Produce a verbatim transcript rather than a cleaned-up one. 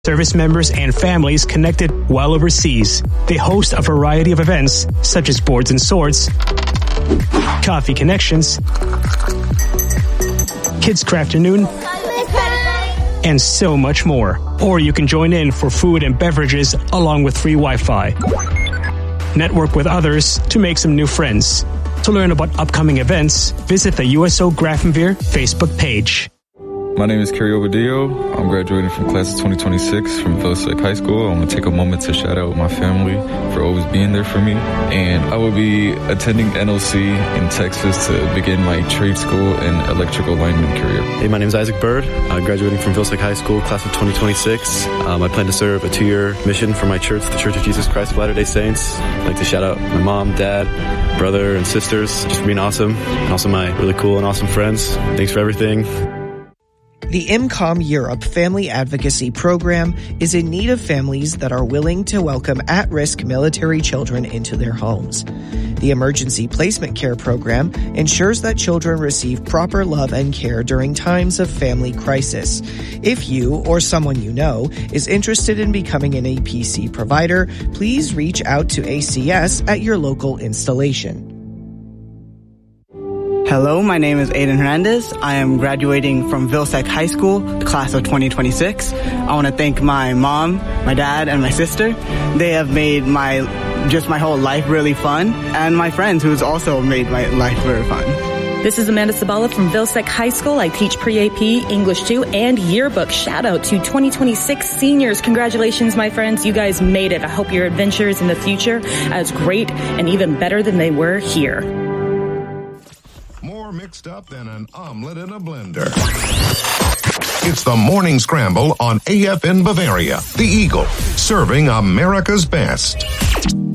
Service members and families connected while overseas. They host a variety of events such as Boards and Swords, Coffee Connections, Kids Crafternoon, and so much more. Or you can join in for food and beverages along with free Wi-Fi. Network with others to make some new friends. To learn about upcoming events, visit the U S O Grafenweer Facebook page. My name is Kerry Obadillo. I'm graduating from class of twenty twenty-six from Villisec High School. I want to take a moment to shout out my family for always being there for me. And I will be attending N O C in Texas to begin my trade school and electrical lineman career. Hey, my name is Isaac Bird. I'm graduating from Villisec High School, class of twenty twenty-six. Um, I plan to serve a two-year mission for my church, the Church of Jesus Christ of Latter-day Saints. I'd like to shout out my mom, dad, brother, and sisters just for being awesome, and also my really cool and awesome friends. Thanks for everything. The IMCOM Europe Family Advocacy Program is in need of families that are willing to welcome at-risk military children into their homes. The Emergency Placement Care Program ensures that children receive proper love and care during times of family crisis. If you or someone you know is interested in becoming an A P C provider, please reach out to A C S at your local installation. Hello, my name is Aiden Hernandez. I am graduating from Villisec High School, the class of twenty twenty-six. I want to thank my mom, my dad, and my sister. They have made my, just my whole life really fun, and my friends who's also made my life very fun. This is Amanda Sabala from Villisec High School. I teach pre-A P, English two, and yearbook. Shout out to twenty twenty-six seniors. Congratulations, my friends. You guys made it. I hope your adventures in the future are as great and even better than they were here. More mixed up than an omelet in a blender. It's the Morning Scramble on A F N Bavaria, the Eagle, serving America's best.